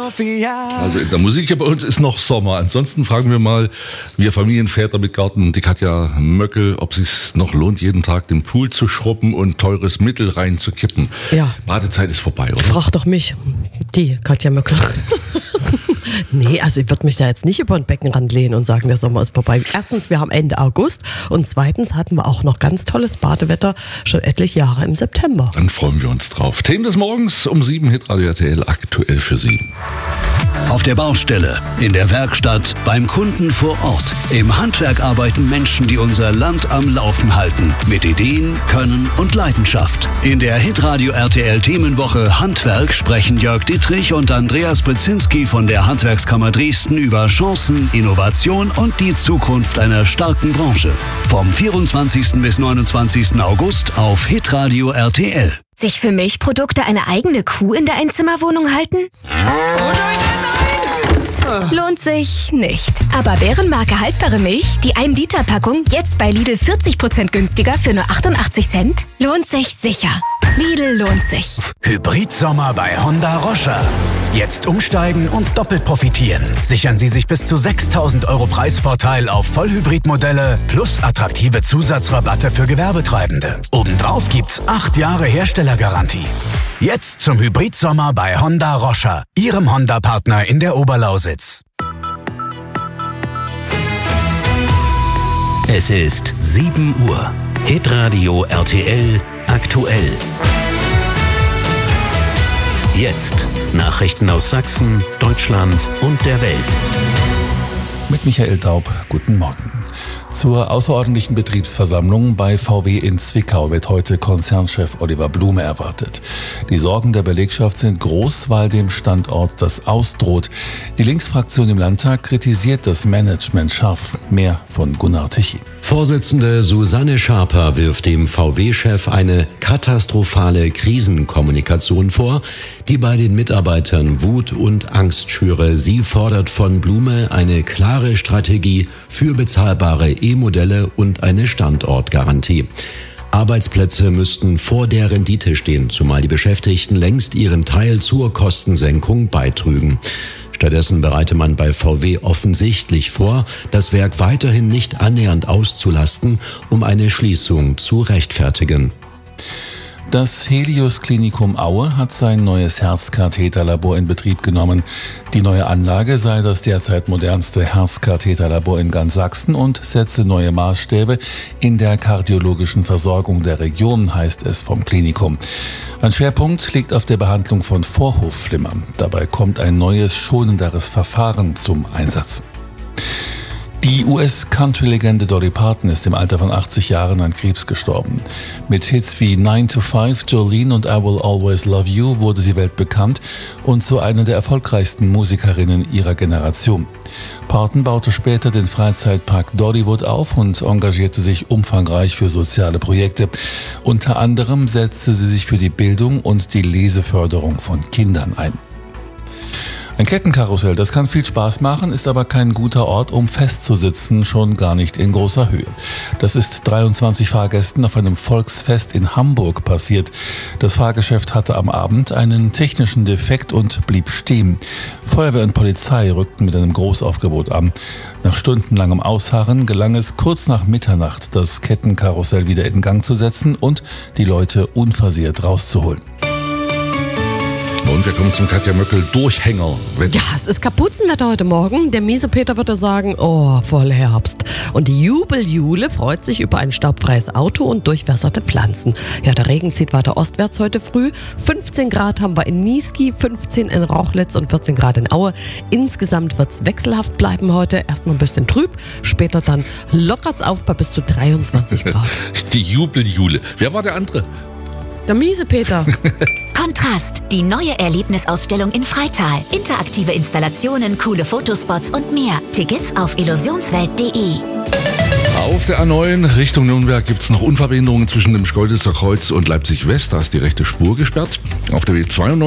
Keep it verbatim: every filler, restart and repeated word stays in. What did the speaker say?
Also in der Musik hier bei uns ist noch Sommer. Ansonsten fragen wir mal, wir Familienväter mit Garten, die Katja Möckel, ob es sich noch lohnt, jeden Tag den Pool zu schrubben und teures Mittel reinzukippen. Ja. Badezeit ist vorbei, oder? Frag doch mich, die Katja Möckel. Nee, also ich würde mich da jetzt nicht über den Beckenrand lehnen und sagen, der Sommer ist vorbei. Erstens, wir haben Ende August und zweitens hatten wir auch noch ganz tolles Badewetter schon etliche Jahre im September. Dann freuen wir uns drauf. Themen des Morgens um sieben, Hitradio R T L, aktuell für Sie. Auf der Baustelle, in der Werkstatt, beim Kunden vor Ort. Im Handwerk arbeiten Menschen, die unser Land am Laufen halten. Mit Ideen, Können und Leidenschaft. In der Hitradio R T L Themenwoche Handwerk sprechen Jörg Dittrich und Andreas Bezinski von der Handwerkskammer Dresden über Chancen, Innovation und die Zukunft einer starken Branche. Vom vierundzwanzigsten bis neunundzwanzigsten August auf Hitradio R T L. Sich für Milchprodukte eine eigene Kuh in der Einzimmerwohnung halten? Oh nein, nein, nein! Lohnt sich nicht. Aber Bärenmarke haltbare Milch, die ein Liter Packung, jetzt bei Lidl vierzig Prozent günstiger für nur achtundachtzig Cent? Lohnt sich sicher. Lidl lohnt sich. Hybridsommer bei Honda Roscher. Jetzt umsteigen und doppelt profitieren. Sichern Sie sich bis zu sechstausend Euro Preisvorteil auf Vollhybridmodelle plus attraktive Zusatzrabatte für Gewerbetreibende. Obendrauf gibt's acht Jahre Herstellergarantie. Jetzt zum Hybridsommer bei Honda Roscher, Ihrem Honda-Partner in der Oberlausitz. Es ist sieben Uhr. Hitradio R T L aktuell. Jetzt Nachrichten aus Sachsen, Deutschland und der Welt. Mit Michael Daub, guten Morgen. Zur außerordentlichen Betriebsversammlung bei V W in Zwickau wird heute Konzernchef Oliver Blume erwartet. Die Sorgen der Belegschaft sind groß, weil dem Standort das ausdroht. Die Linksfraktion im Landtag kritisiert das Management scharf. Mehr von Gunnar Tichy. Vorsitzende Susanne Schaper wirft dem V W-Chef eine katastrophale Krisenkommunikation vor, die bei den Mitarbeitern Wut und Angst schüre. Sie fordert von Blume eine klare Strategie für bezahlbare E-Modelle und eine Standortgarantie. Arbeitsplätze müssten vor der Rendite stehen, zumal die Beschäftigten längst ihren Teil zur Kostensenkung beitrügen. Stattdessen bereite man bei V W offensichtlich vor, das Werk weiterhin nicht annähernd auszulasten, um eine Schließung zu rechtfertigen. Das Helios Klinikum Aue hat sein neues Herzkatheterlabor in Betrieb genommen. Die neue Anlage sei das derzeit modernste Herzkatheterlabor in ganz Sachsen und setze neue Maßstäbe in der kardiologischen Versorgung der Region, heißt es vom Klinikum. Ein Schwerpunkt liegt auf der Behandlung von Vorhofflimmern. Dabei kommt ein neues, schonenderes Verfahren zum Einsatz. Die U S-Country-Legende Dolly Parton ist im Alter von achtzig Jahren an Krebs gestorben. Mit Hits wie nine to five, Jolene und I Will Always Love You wurde sie weltbekannt und zu einer der erfolgreichsten Musikerinnen ihrer Generation. Parton baute später den Freizeitpark Dollywood auf und engagierte sich umfangreich für soziale Projekte. Unter anderem setzte sie sich für die Bildung und die Leseförderung von Kindern ein. Ein Kettenkarussell, das kann viel Spaß machen, ist aber kein guter Ort, um festzusitzen, schon gar nicht in großer Höhe. Das ist dreiundzwanzig Fahrgästen auf einem Volksfest in Hamburg passiert. Das Fahrgeschäft hatte am Abend einen technischen Defekt und blieb stehen. Feuerwehr und Polizei rückten mit einem Großaufgebot an. Nach stundenlangem Ausharren gelang es kurz nach Mitternacht, das Kettenkarussell wieder in Gang zu setzen und die Leute unversehrt rauszuholen. Und wir kommen zum Katja Möckel Durchhänger. Ja, es ist Kapuzenwetter heute Morgen. Der miese Peter würde sagen, oh, voll Herbst. Und die Jubeljule freut sich über ein staubfreies Auto und durchwässerte Pflanzen. Ja, der Regen zieht weiter ostwärts heute früh. fünfzehn Grad haben wir in Niesky, fünfzehn in Rochlitz und vierzehn Grad in Aue. Insgesamt wird es wechselhaft bleiben heute. Erstmal ein bisschen trüb, später dann lockert's auf bei bis zu dreiundzwanzig Grad. Die Jubeljule. Wer war der andere? Der miese Peter. Kontrast, die neue Erlebnisausstellung in Freital. Interaktive Installationen, coole Fotospots und mehr. Tickets auf illusionswelt punkt de. Auf der A neun Richtung Nürnberg gibt es noch Unfallbehinderungen zwischen dem Schkeuditzer Kreuz und Leipzig West. Da ist die rechte Spur gesperrt. Auf der B zweiundneunzig